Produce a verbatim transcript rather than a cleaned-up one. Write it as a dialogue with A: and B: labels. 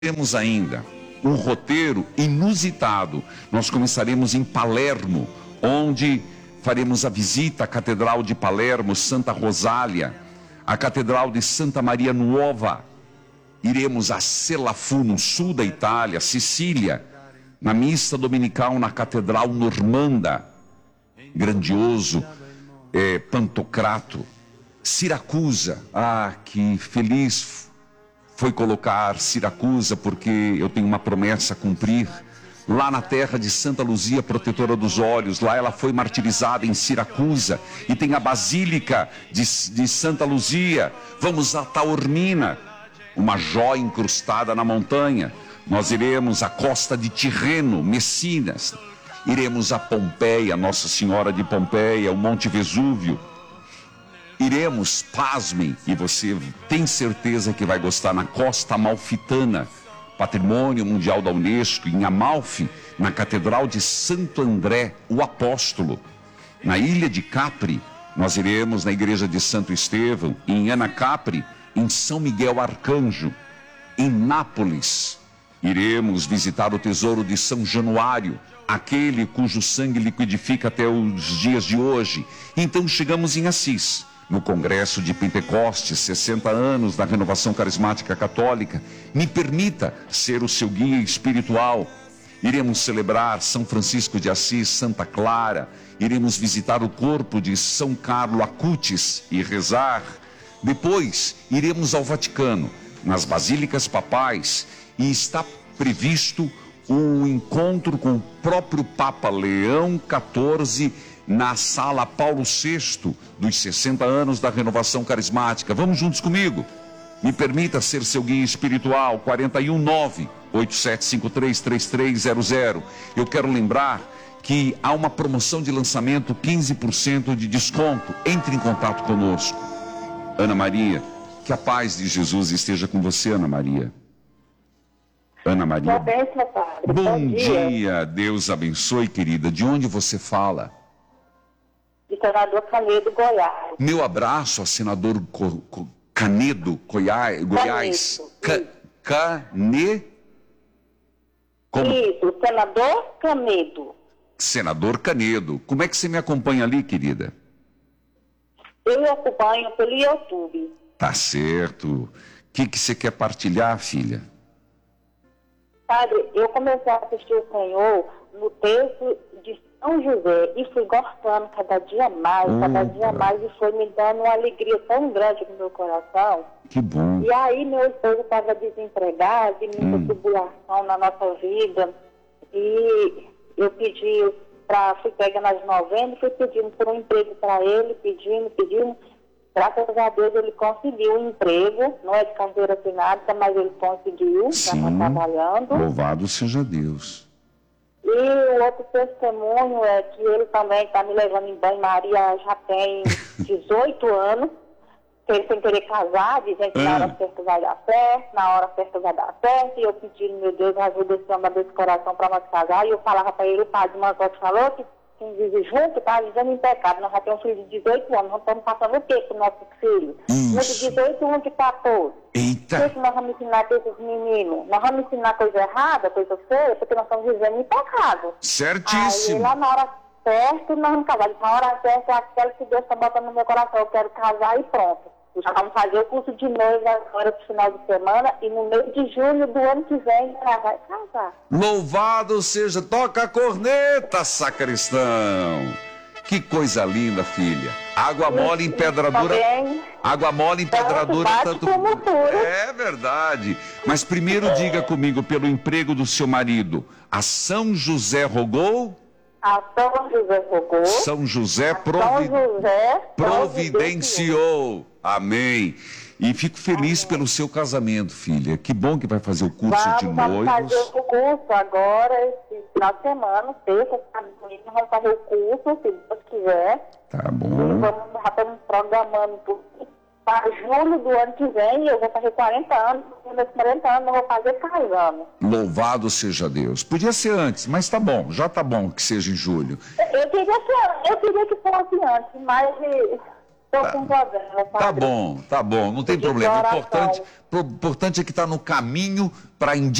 A: Temos ainda um roteiro inusitado. Nós começaremos em Palermo, onde faremos a visita à Catedral de Palermo, Santa Rosália, a Catedral de Santa Maria Nuova. Iremos a Selafu, no sul da Itália, Sicília, na missa dominical na Catedral Normanda, grandioso é, Pantocrato. Siracusa, ah, que feliz foi colocar Siracusa, porque eu tenho uma promessa a cumprir. Lá na terra de Santa Luzia, protetora dos olhos, lá ela foi martirizada em Siracusa. E tem a Basílica de, de Santa Luzia. Vamos a Taormina, uma joia incrustada na montanha. Nós iremos à costa de Tirreno, Messinas. Iremos a Pompeia, Nossa Senhora de Pompeia, o Monte Vesúvio. Iremos, pasmem, e você tem certeza que vai gostar, na Costa Amalfitana, Patrimônio Mundial da Unesco, em Amalfi, na Catedral de Santo André, o Apóstolo. Na ilha de Capri, nós iremos na Igreja de Santo Estevão, em Anacapri, em São Miguel Arcanjo. Em Nápoles, iremos visitar o Tesouro de São Januário, aquele cujo sangue liquidifica até os dias de hoje. Então chegamos em Assis, no Congresso de Pentecostes, sessenta anos da Renovação Carismática Católica. Me permita ser o seu guia espiritual. Iremos celebrar São Francisco de Assis, Santa Clara. Iremos visitar o corpo de São Carlo Acutis e rezar. Depois, iremos ao Vaticano, nas Basílicas Papais, e está previsto um encontro com o próprio Papa Leão quatorze, na Sala Paulo sexto, dos sessenta anos da Renovação Carismática. Vamos juntos comigo? Me permita ser seu guia espiritual. Quatro um nove, oito sete cinco três, três três zero zero. Eu quero lembrar que há uma promoção de lançamento, quinze por cento de desconto. Entre em contato conosco. Ana Maria, que a paz de Jesus esteja com você, Ana Maria. Ana Maria.
B: Bem, padre.
A: Bom, Bom dia.
B: dia,
A: Deus abençoe, querida. De onde você fala?
B: De Senador Canedo, Goiás.
A: Meu abraço a senador Co Co Canedo, Goiás. Goiás. Ca Cane... Como?
B: Isso, senador Canedo.
A: Senador Canedo. Como é que você me acompanha ali, querida?
B: Eu acompanho pelo YouTube.
A: Tá certo. O que, que você quer partilhar, filha?
B: Padre, eu comecei a assistir o Senhor no texto de São José e fui gostando cada dia mais,
A: Opa.
B: cada dia mais, e foi me dando uma alegria tão grande no meu coração.
A: Que bom.
B: E aí meu esposo estava desempregado, e muita
A: Hum.
B: tribulação na nossa vida, e eu pedi para, fui pegando as novenas, fui pedindo por um emprego para ele, pedindo, pedindo. Graças a Deus ele conseguiu um emprego, não é de carteira assinada, mas ele conseguiu, já está trabalhando.
A: Louvado seja Deus.
B: E o outro testemunho é que ele também está me levando em banho-maria já tem dezoito anos, que ele sem querer casar, dizendo que na hora certa vai dar certo, na hora certa vai dar certo, e eu pedindo, meu Deus, ajuda esse homem desse coração para nós casar, e eu falava para ele, o padre Manzotti falou que quem vive junto está vivendo em pecado. Nós já temos um filho de dezoito anos, nós estamos passando o quê com o nosso filho? Nesse dezoito anos de quatorze.
A: Eita!
B: O que, que nós vamos ensinar para esses meninos? Nós vamos ensinar coisa errada, coisa feia, porque nós estamos vivendo em pecado.
A: Certíssimo.
B: Aí lá na hora certa, nós vamos casar. Na hora certa é aquela que Deus está botando no meu coração. Eu quero casar e pronto. Já vamos fazer o curso de noiva agora pro final de semana, e no mês de julho do ano que vem já vai casar.
A: Louvado seja, toca a corneta, sacristão. Que coisa linda, filha. Água mole em pedra dura.
B: Também,
A: Água mole em pedra dura,
B: bate
A: tanto.
B: como dura.
A: É verdade. Mas primeiro diga comigo, pelo emprego do seu marido, a São José rogou?
B: A São José rogou.
A: São José, provi...
B: São José
A: providenciou. Amém. E fico feliz Amém. Pelo seu casamento, filha. Que bom que vai fazer o curso
B: vamos,
A: de
B: vamos
A: noivos.
B: Vamos fazer o curso agora, esse final de semana, terça, sábado, domingo, nós vamos fazer o curso, se Deus quiser.
A: Tá bom.
B: E vamos, já estamos programando para julho do ano que vem, eu vou fazer quarenta anos, e meus quarenta anos eu vou fazer casando.
A: Louvado seja Deus. Podia ser antes, mas tá bom, já tá bom que seja em julho.
B: Eu, eu, queria, que, eu queria que fosse antes, mas Estou com problema, padre.
A: Tá bom, tá bom, não tem
B: De
A: problema. O
B: oração.
A: importante, o importante é que está no caminho para